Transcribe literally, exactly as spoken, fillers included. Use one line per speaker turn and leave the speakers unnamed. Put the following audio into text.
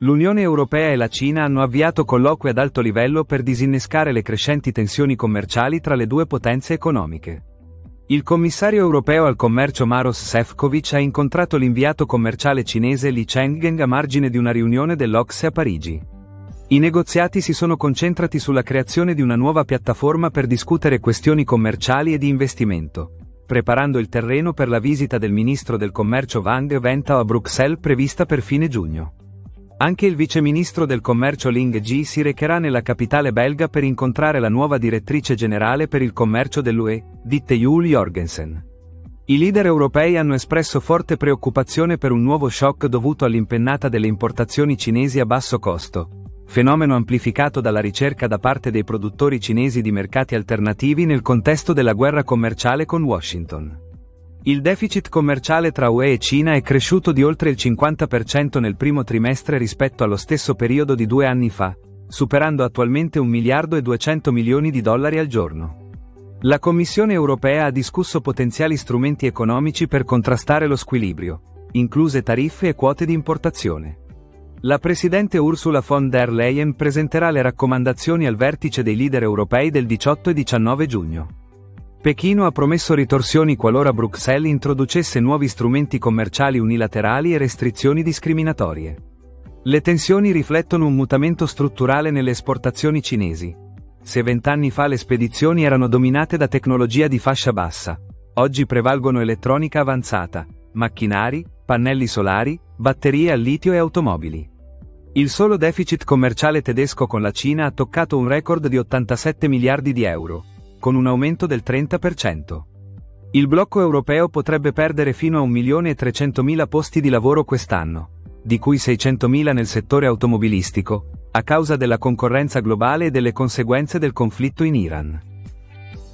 L'Unione Europea e la Cina hanno avviato colloqui ad alto livello per disinnescare le crescenti tensioni commerciali tra le due potenze economiche. Il commissario europeo al commercio Maroš Šefčovič ha incontrato l'inviato commerciale cinese Li Chenggen a margine di una riunione dell'O C S E a Parigi. I negoziati si sono concentrati sulla creazione di una nuova piattaforma per discutere questioni commerciali e di investimento, preparando il terreno per la visita del ministro del commercio Wang Wentao a Bruxelles prevista per fine giugno. Anche il viceministro del commercio Ling Ji si recherà nella capitale belga per incontrare la nuova direttrice generale per il commercio dell'U E, Ditte Juul Jorgensen. I leader europei hanno espresso forte preoccupazione per un nuovo shock dovuto all'impennata delle importazioni cinesi a basso costo, fenomeno amplificato dalla ricerca da parte dei produttori cinesi di mercati alternativi nel contesto della guerra commerciale con Washington. Il deficit commerciale tra U E e Cina è cresciuto di oltre il cinquanta per cento nel primo trimestre rispetto allo stesso periodo di due anni fa, superando attualmente un miliardo e duecento milioni di dollari al giorno. La Commissione europea ha discusso potenziali strumenti economici per contrastare lo squilibrio, incluse tariffe e quote di importazione. La presidente Ursula von der Leyen presenterà le raccomandazioni al vertice dei leader europei del diciotto e diciannove giugno. Pechino ha promesso ritorsioni qualora Bruxelles introducesse nuovi strumenti commerciali unilaterali e restrizioni discriminatorie. Le tensioni riflettono un mutamento strutturale nelle esportazioni cinesi. Se vent'anni fa le spedizioni erano dominate da tecnologia di fascia bassa, oggi prevalgono elettronica avanzata, macchinari, pannelli solari, batterie al litio e automobili. Il solo deficit commerciale tedesco con la Cina ha toccato un record di ottantasette miliardi di euro, con un aumento del trenta per cento. Il blocco europeo potrebbe perdere fino a un milione e trecentomila posti di lavoro quest'anno, di cui seicentomila nel settore automobilistico, a causa della concorrenza globale e delle conseguenze del conflitto in Iran.